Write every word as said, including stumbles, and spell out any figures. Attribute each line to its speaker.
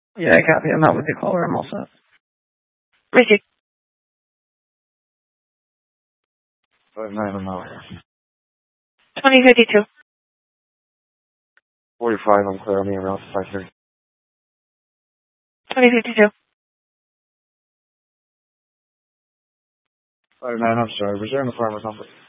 Speaker 1: Yeah, I copy. I'm not with the caller. I'm all set.
Speaker 2: Richard.
Speaker 3: Five nine, I'm out.
Speaker 2: twenty fifty-two.
Speaker 3: Forty-five, I'm clear. I'm around five thirty.
Speaker 2: twenty fifty-two.
Speaker 3: Five nine, I'm sorry. Was there in the farmer's office?